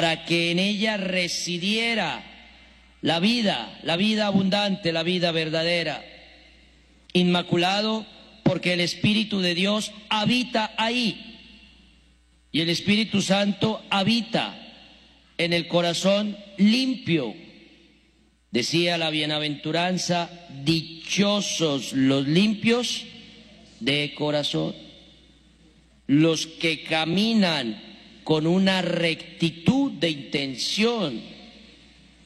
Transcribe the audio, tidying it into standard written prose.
para que en ella residiera la vida abundante, la vida verdadera. Inmaculado porque el Espíritu de Dios habita ahí y el Espíritu Santo habita en el corazón limpio. Decía la bienaventuranza: dichosos los limpios de corazón, los que caminan con una rectitud de intención